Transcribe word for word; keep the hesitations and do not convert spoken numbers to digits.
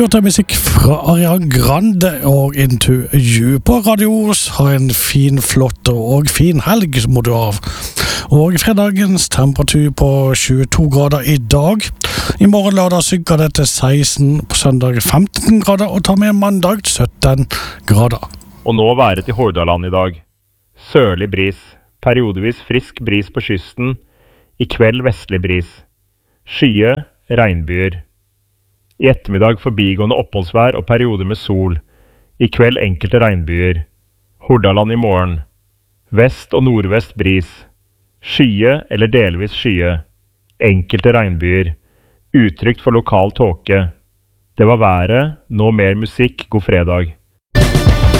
Du hørte musikk fra Ariana Grande og Into You på radios. Ha en fin, flott og fin helg må du ha. Og fredagens temperatur på tjueto grader i dag. I morgen lørdag synker det til seksten, på søndag femten grader, og tar med mandag sytten grader. Og nå været i Hordaland i dag. Sørlig bris, periodevis frisk bris på kysten, i kveld vestlig bris. Skye, regnbyer. I ettermiddag forbigående oppholdsvær og perioder med sol. I kveld enkelte regnbyer. Hordaland i morgen. Vest og nordvest bris. Skye eller delvis skye. Enkelte regnbyer. Utrygt for lokal tåke. Det var været, nå mer musikk, god fredag.